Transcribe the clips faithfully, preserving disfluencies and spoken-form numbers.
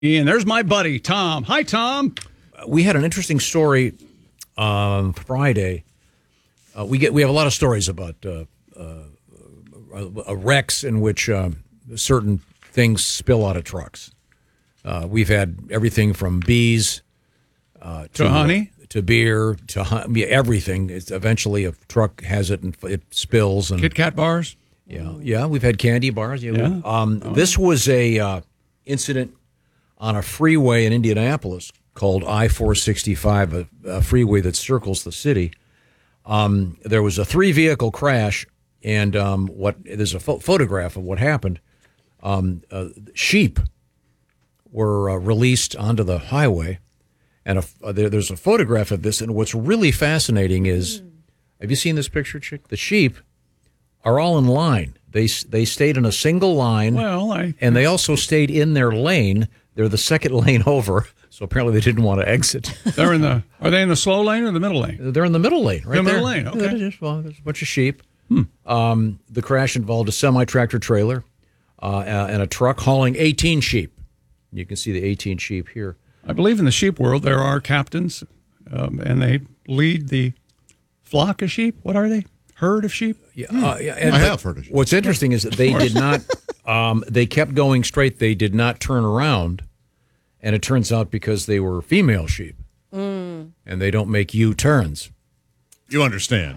And there's my buddy, Tom. Hi, Tom. We had an interesting story on Friday. Uh, we get we have a lot of stories about uh, uh, wrecks in which uh, certain things spill out of trucks. Uh, we've had everything from bees uh, to, to honey, uh, to beer, to hun- yeah, everything. It's eventually, a truck has it and it spills. And Kit Kat bars. Yeah, yeah. We've had candy bars. Yeah. yeah. Um, oh. This was a uh, incident on a freeway in Indianapolis called I four sixty-five, a, a freeway that circles the city. Um, there was a three-vehicle crash, and um, what there's a pho- photograph of what happened. Um, uh, sheep were uh, released onto the highway, and a, uh, there, there's a photograph of this. And what's really fascinating is, mm. have you seen this picture, Chick? The sheep are all in line. They they stayed in a single line. Well, I... and they also stayed in their lane. They're the second lane over, so apparently they didn't want to exit. They're in the. Are they in the slow lane or the middle lane? They're in the middle lane, right the there. middle lane. Okay. Yeah, it is. Well, there's a bunch of sheep. Hmm. Um, the crash involved a semi-tractor trailer uh, and a truck hauling eighteen sheep. You can see the eighteen sheep here. I believe in the sheep world there are captains, um, and they lead the flock of sheep. What are they? Herd of sheep? Yeah, uh, yeah and I have heard of sheep. What's interesting is that they did not. Um, they kept going straight. They did not turn around, and it turns out because they were female sheep, mm. and they don't make U-turns. You understand?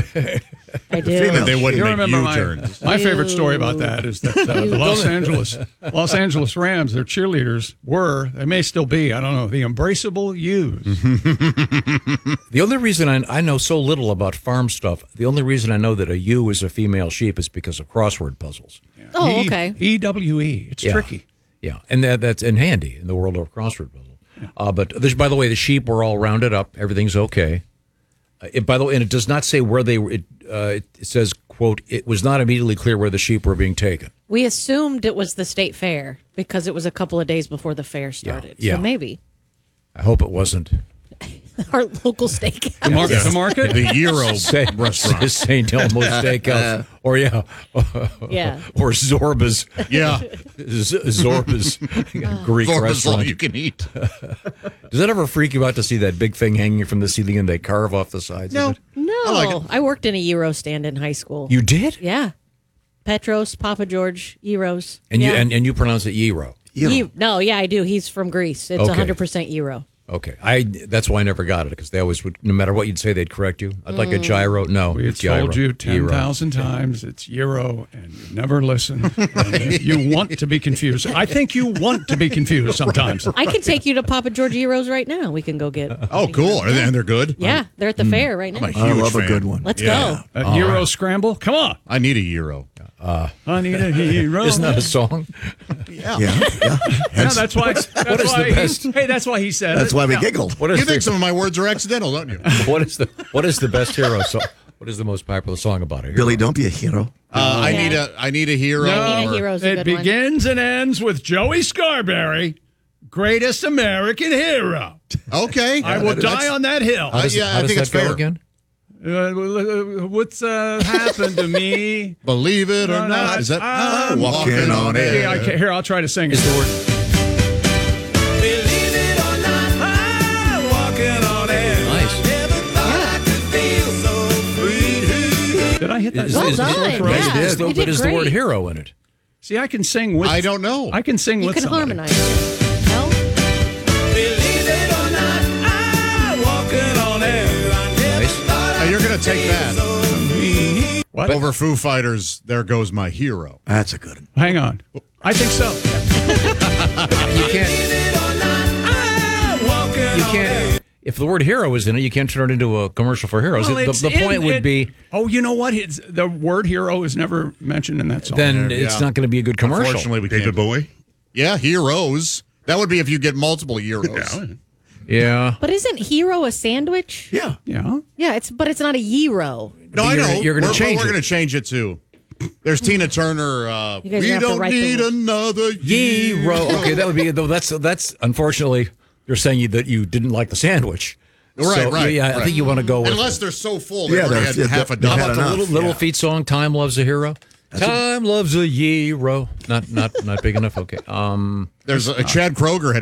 I do. That they wouldn't you make remember U-turns. My, my favorite story about that is that uh, the Los Angeles Los Angeles Rams, their cheerleaders were, they may still be, I don't know, the embraceable U's. The only reason I, I know so little about farm stuff, the only reason I know that a ewe is a female sheep is because of crossword puzzles. Yeah. Oh, E- okay. E W E. It's Yeah. tricky. Yeah, and that, that's in handy in the world of crossword puzzles. Yeah. Uh, but this, by the way, the sheep were all rounded up. Everything's okay. Uh, it, by the way, and it does not say where they were. It, uh, it, it says, quote, it was not immediately clear where the sheep were being taken. We assumed it was the state fair because it was a couple of days before the fair started. Yeah. So maybe. I hope it wasn't. Our local steak. The market? The, market? The Euro Say, restaurant. Saint Elmo Steakhouse. Or, yeah. Yeah. Or Zorba's. Yeah. Z- Zorba's Greek Zorba's restaurant. all you can eat. Does that ever freak you out to see that big thing hanging from the ceiling and they carve off the sides No. of it? No. I like it. I worked in a Euro stand in high school. You did? Yeah. Petros, Papa George, Euros. And yeah. you and, and you pronounce it gyro. Ye- no, yeah, I do. He's from Greece. It's Okay. one hundred percent Euro. Okay, I that's why I never got it because they always would. No matter what you'd say, they'd correct you. I'd like a gyro. No, We had it's gyro. told you ten Gyro. thousand times it's Euro, and you never listen. And you want to be confused. I think you want to be confused sometimes. I can take you to Papa George Euros right now. We can go get. Oh, cool. Are they, and they're good? Yeah, they're at the fair right now. I'm a huge I love fan. a good one. Let's Yeah. go. A Euro scramble? Come on. I need a Euro. I need a hero. Isn't that a song? Yeah. Yeah, yeah. Yeah, Hence- that's why. That's what is why the he- best? Hey, that's why he said that's it. why we Yeah. giggled. What is You the, think some of my words are accidental, don't you? what is the what is the best hero song? What is the most popular song about it? Billy, don't be a hero. Uh, I Yeah. need a I need a hero. No, Need a or- Hero's a It good one. begins and ends with Joey Scarberry, greatest American hero. Okay. I will That's- die on that hill. How does, Uh, yeah, how I does think that it's go fair. again? Uh, what's uh, happened to me? Believe it or not. Is that I'm walking on air? Yeah, I can't, here, I'll try to sing it. Is the word? Believe it or not, I'm walking on air. Nice. Never thought I could feel so free. Did I hit that? Is- Well is- done. is- Yeah, is the- you but did is the word great. hero in it? See, I can sing with. I don't know. I can sing You with can somebody. harmonize. No? Believe it or not, I'm walking on air. Nice. Now, you're going to take that What? over Foo Fighters. There goes my hero. That's a good one. Hang on. I think so. You can't. You can't. If the word hero is in it, you can't turn it into a commercial for heroes. Well, the it's the in- point would it- be Oh, you know what? It's, the word hero is never mentioned in that song. then there, it's yeah. not going to be a good commercial. Unfortunately, we David can't. Bowie? Yeah, heroes. That would be if you get multiple heroes. Yeah. But isn't hero a sandwich? Yeah. Yeah. Yeah, it's but it's not a gyro. No, I You're- know. you're gonna We're- change We're it. going to change it too. There's Tina Turner. Uh, You guys we have to don't write the need list. another Hero. Okay, that would be though. That's that's unfortunately you're saying you, that you didn't like the sandwich. Right, So, right. Yeah, I right. think you want to go with Unless they're so full, they Yeah, already they're- had yeah, half a they- they How dozen. had about the enough. little, little Yeah. feet song "Time Loves a Hero." Time loves a hero. Not not not big enough. Okay. Um. There's a, Chad Kroger had